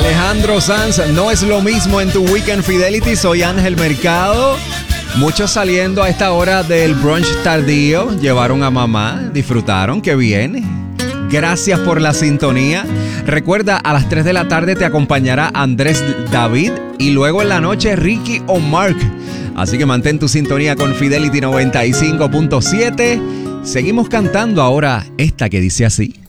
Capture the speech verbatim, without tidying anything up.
Alejandro Sanz, no es lo mismo en tu Weekend Fidelity. Soy Ángel Mercado. Muchos saliendo a esta hora del brunch tardío. Llevaron a mamá, disfrutaron, qué bien. Gracias por la sintonía. Recuerda, a las tres de la tarde te acompañará Andrés David y luego en la noche Ricky o Mark. Así que mantén tu sintonía con Fidelity noventa y cinco punto siete. Seguimos cantando ahora esta que dice así.